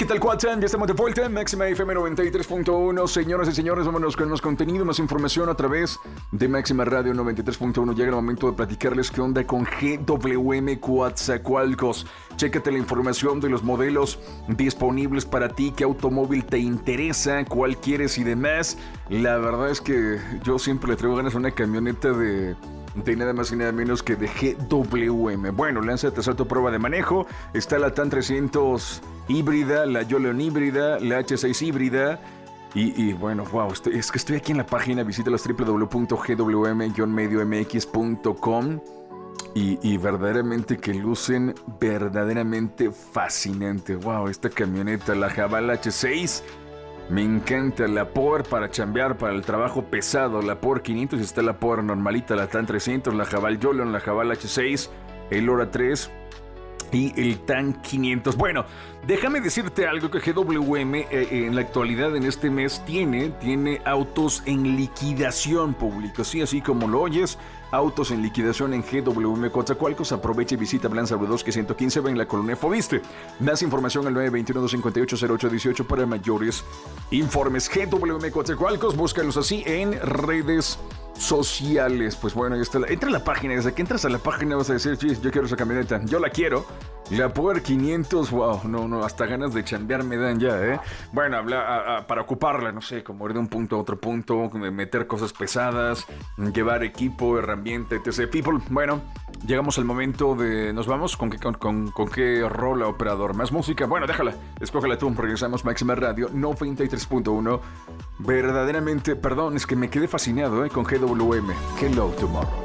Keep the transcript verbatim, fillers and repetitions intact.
¿Qué tal, Cuatán? Ya estamos de vuelta en Máxima F M noventa y tres punto uno. Señoras y señores, vámonos con más contenido, más información a través de Máxima Radio noventa y tres punto uno. Llega el momento de platicarles qué onda con G W M Coatzacoalcos. Chécate la información de los modelos disponibles para ti, qué automóvil te interesa, cuál quieres y demás. La verdad es que yo siempre le traigo ganas a una camioneta de... de nada más y nada menos que de G W M. Bueno, lánzate a tu prueba de manejo. Está la TAN trescientos híbrida, la Yolion híbrida, la H seis híbrida. Y, y bueno, wow, estoy, es que estoy aquí en la página. Visítalos doble u doble u doble u punto g w m guion medio m x punto com. Y, y verdaderamente que lucen verdaderamente fascinante. Wow, esta camioneta, la Haval H seis. Me encanta la Power para chambear, para el trabajo pesado. La Power quinientos, está la Power normalita, la TAN trescientos, la Haval Yolion, la Haval H seis, el Ora tres y el TAN quinientos. Bueno, déjame decirte algo que G W M eh, en la actualidad, en este mes, tiene, tiene autos en liquidación pública. Sí, así como lo oyes, autos en liquidación en G W M Coatzacoalcos. Aprovecha y visita Blanza Brodowski ciento quince en la colonia Fobiste. Más información al nueve dos uno, dos cinco ocho, cero ocho uno ocho para mayores informes. G W M Coatzacoalcos, búscalos así en redes sociales. Pues bueno, ahí está. La, entra a la página. Desde que entras a la página vas a decir, sí, yo quiero esa camioneta. Yo la quiero. La Power quinientos, wow, no, no, hasta ganas de chambear me dan ya, ¿eh? Bueno, habla, a, a, para ocuparla, no sé, como ir de un punto a otro punto, meter cosas pesadas, llevar equipo, herramienta, etcétera. People, bueno, llegamos al momento de... ¿Nos vamos? ¿Con qué, con, con, con qué rola, operador? ¿Más música? Bueno, déjala, escógela tú, regresamos. Máxima Radio noventa y tres punto uno. Verdaderamente, perdón, es que me quedé fascinado, ¿eh? Con G W M. Hello Tomorrow.